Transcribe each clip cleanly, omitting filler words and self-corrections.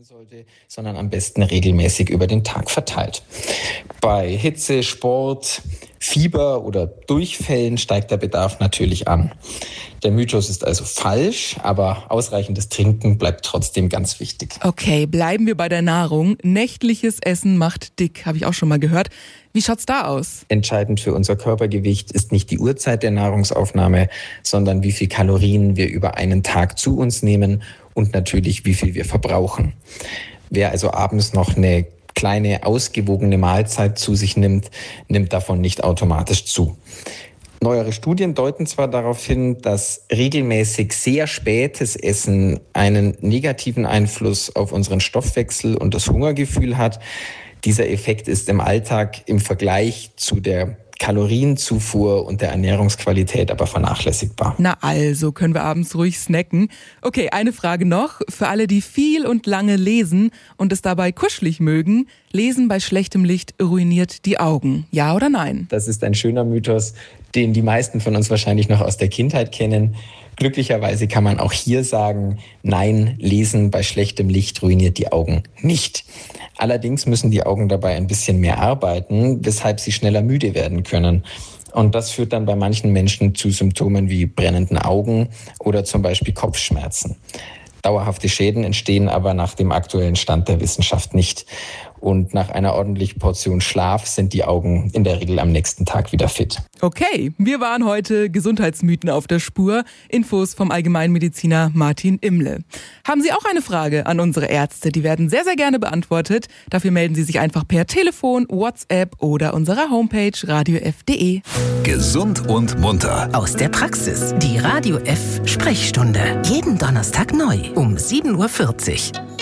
sein sollte, sondern am besten regelmäßig über den Tag verteilt. Bei Hitze, Sport, Fieber oder Durchfällen steigt der Bedarf natürlich an. Der Mythos ist also falsch, aber ausreichendes Trinken bleibt trotzdem ganz wichtig. Okay, bleiben wir bei der Nahrung. Nächtliches Essen macht dick, habe ich auch schon mal gehört. Wie schaut's da aus? Entscheidend für unser Körpergewicht ist nicht die Uhrzeit der Nahrungsaufnahme, sondern wie viel Kalorien wir über einen Tag zu uns nehmen und natürlich wie viel wir verbrauchen. Wer also abends noch eine kleine, ausgewogene Mahlzeit zu sich nimmt, nimmt davon nicht automatisch zu. Neuere Studien deuten zwar darauf hin, dass regelmäßig sehr spätes Essen einen negativen Einfluss auf unseren Stoffwechsel und das Hungergefühl hat. Dieser Effekt ist im Alltag im Vergleich zu der Kalorienzufuhr und der Ernährungsqualität aber vernachlässigbar. Na also, können wir abends ruhig snacken. Okay, eine Frage noch. Für alle, die viel und lange lesen und es dabei kuschelig mögen, Lesen bei schlechtem Licht ruiniert die Augen. Ja oder nein? Das ist ein schöner Mythos, den die meisten von uns wahrscheinlich noch aus der Kindheit kennen. Glücklicherweise kann man auch hier sagen, nein, Lesen bei schlechtem Licht ruiniert die Augen nicht. Allerdings müssen die Augen dabei ein bisschen mehr arbeiten, weshalb sie schneller müde werden können. Und das führt dann bei manchen Menschen zu Symptomen wie brennenden Augen oder zum Beispiel Kopfschmerzen. Dauerhafte Schäden entstehen aber nach dem aktuellen Stand der Wissenschaft nicht. Und nach einer ordentlichen Portion Schlaf sind die Augen in der Regel am nächsten Tag wieder fit. Okay, wir waren heute Gesundheitsmythen auf der Spur. Infos vom Allgemeinmediziner Martin Imle. Haben Sie auch eine Frage an unsere Ärzte? Die werden sehr, sehr gerne beantwortet. Dafür melden Sie sich einfach per Telefon, WhatsApp oder unserer Homepage radiof.de. Gesund und munter. Aus der Praxis. Die Radio F Sprechstunde. Jeden Donnerstag neu um 7:40 Uhr.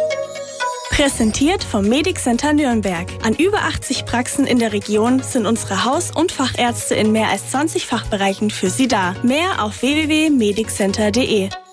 Präsentiert vom Medic Center Nürnberg. An über 80 Praxen in der Region sind unsere Haus- und Fachärzte in mehr als 20 Fachbereichen für Sie da. Mehr auf www.mediccenter.de.